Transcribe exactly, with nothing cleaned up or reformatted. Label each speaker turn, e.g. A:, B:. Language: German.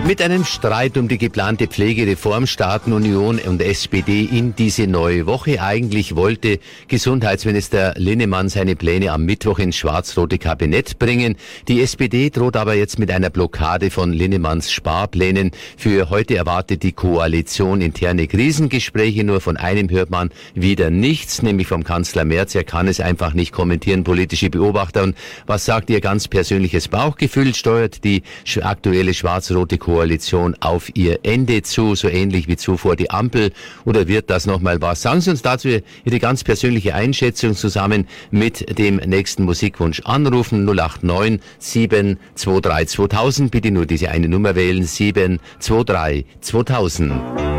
A: Mit einem Streit um die geplante Pflegereform starten Union und S P D in diese neue Woche. Eigentlich wollte Gesundheitsminister Linnemann seine Pläne am Mittwoch ins schwarz-rote Kabinett bringen. Die S P D droht aber jetzt mit einer Blockade von Linnemanns Sparplänen. Für heute erwartet die Koalition interne Krisengespräche. Nur von einem hört man wieder nichts, nämlich vom Kanzler Merz. Er kann es einfach nicht kommentieren, politische Beobachter. Und was sagt Ihr ganz persönliches Bauchgefühl? Steuert die aktuelle schwarz-rote Koalition auf ihr Ende zu, so ähnlich wie zuvor die Ampel, oder wird das nochmal was? Sagen Sie uns dazu Ihre ganz persönliche Einschätzung zusammen mit dem nächsten Musikwunsch anrufen. null acht neun sieben zwei drei zweitausend, bitte nur diese eine Nummer wählen, sieben zwei drei zweitausend.